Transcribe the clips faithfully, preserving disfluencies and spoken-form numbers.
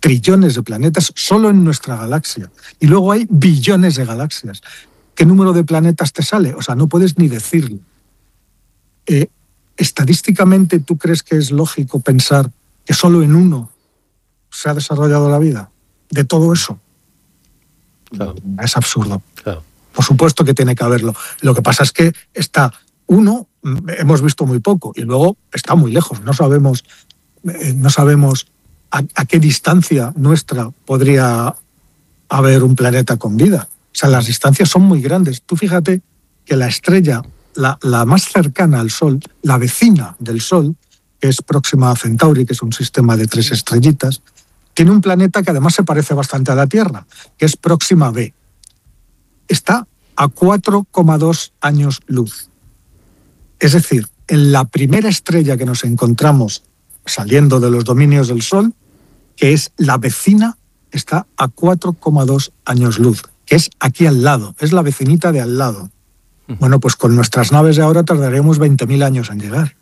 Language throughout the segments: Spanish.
trillones de planetas solo en nuestra galaxia. Y luego hay billones de galaxias. ¿Qué número de planetas te sale? O sea, no puedes ni decirlo. Eh, estadísticamente, ¿tú crees que es lógico pensar que solo en uno se ha desarrollado la vida? De todo eso. Claro. Es absurdo. Claro. Por supuesto que tiene que haberlo. Lo que pasa es que está uno, hemos visto muy poco, y luego está muy lejos. No sabemos, eh, no sabemos a, a qué distancia nuestra podría haber un planeta con vida. O sea, las distancias son muy grandes. Tú fíjate que la estrella, la, la más cercana al Sol, la vecina del Sol, que es Próxima Centauri, que es un sistema de tres estrellitas, tiene un planeta que además se parece bastante a la Tierra, que es Próxima B. Está a cuatro coma dos años luz. Es decir, en la primera estrella que nos encontramos saliendo de los dominios del Sol, que es la vecina, está a cuatro coma dos años luz, que es aquí al lado, es la vecinita de al lado. Bueno, pues con nuestras naves de ahora tardaremos veinte mil años en llegar.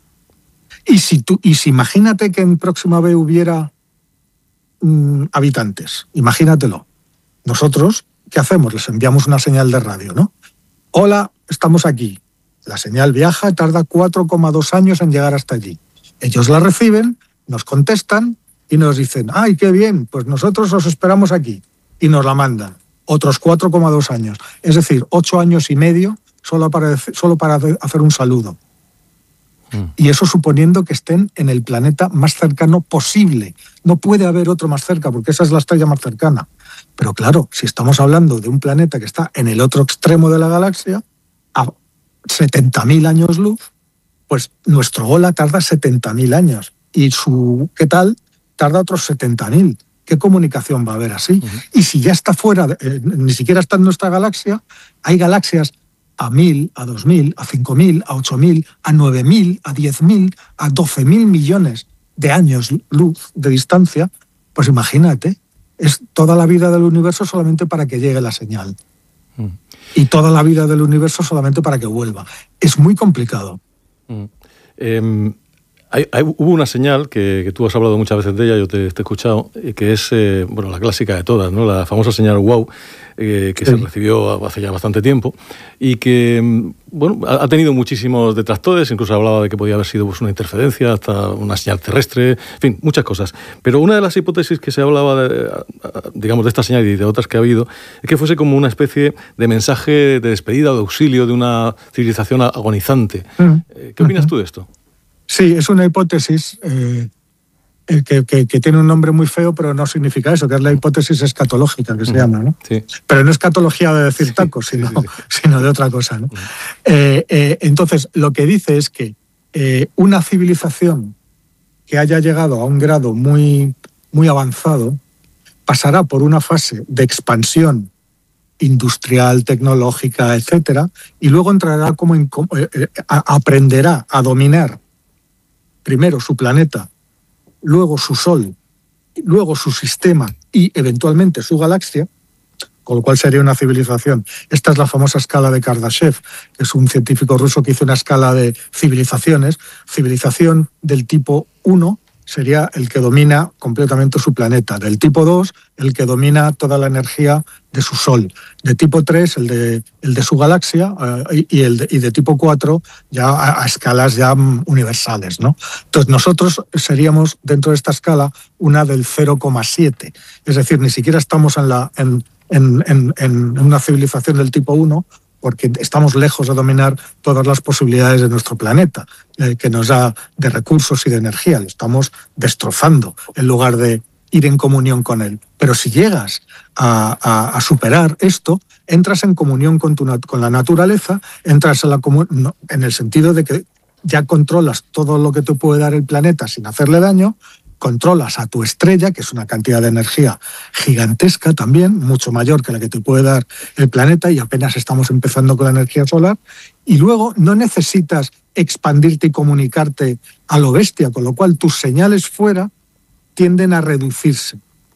Y si, tú, y si imagínate que en Próxima B hubiera mmm, habitantes, imagínatelo. Nosotros, ¿qué hacemos? Les enviamos una señal de radio, ¿no? Hola, estamos aquí. La señal viaja, tarda cuatro coma dos años en llegar hasta allí. Ellos la reciben, nos contestan y nos dicen, ¡ay, qué bien! Pues nosotros os esperamos aquí. Y nos la mandan. Otros cuatro coma dos años. Es decir, ocho años y medio solo para, solo para hacer un saludo. Mm. Y eso suponiendo que estén en el planeta más cercano posible. No puede haber otro más cerca, porque esa es la estrella más cercana. Pero claro, si estamos hablando de un planeta que está en el otro extremo de la galaxia, a setenta mil años luz, pues nuestro Hola tarda setenta mil años. Y su ¿qué tal? Tarda otros setenta mil. ¿Qué comunicación va a haber así? Uh-huh. Y si ya está fuera, eh, ni siquiera está en nuestra galaxia, hay galaxias a mil, a dos mil, a cinco mil, a ocho mil, a nueve mil, a diez mil, a doce mil millones de años luz de distancia. Pues imagínate, es toda la vida del universo solamente para que llegue la señal. Uh-huh. Y toda la vida del universo solamente para que vuelva. Es muy complicado. Uh-huh. Eh... Hay, hay, hubo una señal que, que tú has hablado muchas veces de ella, yo te, te he escuchado, que es eh, bueno, la clásica de todas, ¿no? La famosa señal WOW, eh, que sí. se recibió hace ya bastante tiempo y que bueno, ha, ha tenido muchísimos detractores, incluso hablaba de que podía haber sido pues, una interferencia, hasta una señal terrestre, en fin, muchas cosas. Pero una de las hipótesis que se hablaba, de, digamos, de esta señal y de otras que ha habido, es que fuese como una especie de mensaje de despedida o de auxilio de una civilización agonizante. Mm. ¿Qué opinas uh-huh. tú de esto? Sí, es una hipótesis eh, que, que, que tiene un nombre muy feo, pero no significa eso, que es la hipótesis escatológica, que se uh-huh. llama, ¿no? Sí. Pero no escatología de decir tacos, sí, sino, sí, sí. sino de otra cosa, ¿no? Uh-huh. Eh, eh, entonces, lo que dice es que eh, una civilización que haya llegado a un grado muy, muy avanzado pasará por una fase de expansión industrial, tecnológica, etcétera, y luego entrará como en, eh, a, aprenderá a dominar primero su planeta, luego su Sol, luego su sistema y eventualmente su galaxia, con lo cual sería una civilización. Esta es la famosa escala de Kardashev, que es un científico ruso que hizo una escala de civilizaciones. Civilización del tipo uno sería el que domina completamente su planeta. Del tipo dos, el que domina toda la energía de su Sol. De tipo tres, el de, el de su galaxia, eh, y, el de, y de tipo cuatro, ya a, a escalas ya universales, ¿no? Entonces nosotros seríamos, dentro de esta escala, una del cero coma siete. Es decir, ni siquiera estamos en, la, en, en, en, en una civilización del tipo uno, porque estamos lejos de dominar todas las posibilidades de nuestro planeta, eh, que nos da de recursos y de energía. Lo estamos destrozando en lugar de ir en comunión con él. Pero si llegas a, a, a superar esto, entras en comunión con, tu, con la naturaleza, entras en, la, no, en el sentido de que ya controlas todo lo que te puede dar el planeta sin hacerle daño, controlas a tu estrella, que es una cantidad de energía gigantesca también, mucho mayor que la que te puede dar el planeta, y apenas estamos empezando con la energía solar, y luego no necesitas expandirte y comunicarte a lo bestia, con lo cual tus señales fuera tienden a reducirse,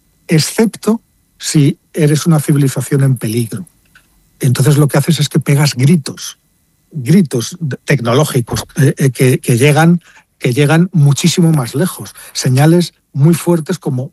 excepto si eres una civilización en peligro. Entonces lo que haces es que pegas gritos, gritos tecnológicos eh, que, que llegan... que llegan muchísimo más lejos. Señales muy fuertes como